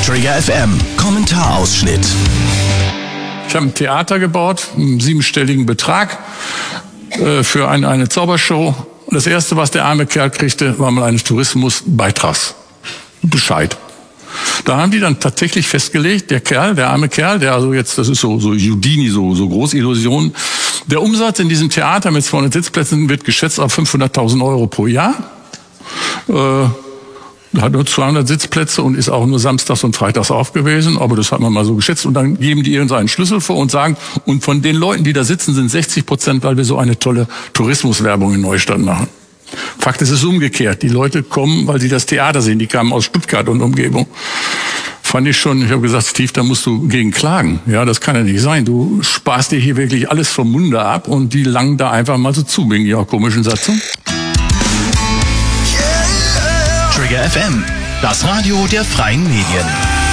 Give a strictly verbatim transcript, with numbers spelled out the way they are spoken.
Trigger F M, Kommentarausschnitt. Ich habe ein Theater gebaut, einen siebenstelligen Betrag äh, für ein, eine Zaubershow. Das Erste, was der arme Kerl kriegte, war mal ein Tourismusbeitragsbescheid. Da haben die dann tatsächlich festgelegt, der Kerl, der arme Kerl, der also jetzt, das ist so, so Houdini, so, so Großillusion, der Umsatz in diesem Theater mit zweihundert Sitzplätzen wird geschätzt auf fünfhunderttausend Euro pro Jahr. Äh, hat nur zweihundert Sitzplätze und ist auch nur samstags und freitags auf gewesen, aber das hat man mal so geschätzt. Und dann geben die irgendeinen Schlüssel vor und sagen, und von den Leuten, die da sitzen, sind sechzig Prozent, weil wir so eine tolle Tourismuswerbung in Neustadt machen. Fakt ist, es ist umgekehrt. Die Leute kommen, weil sie das Theater sehen. Die kamen aus Stuttgart und Umgebung. Fand ich schon, ich habe gesagt, Steve, da musst du gegen klagen. Ja, das kann ja nicht sein. Du sparst dir hier wirklich alles vom Munde ab und die langen da einfach mal so zu wegen ihrer komischen Satzung. Trigger F M, das Radio der freien Medien.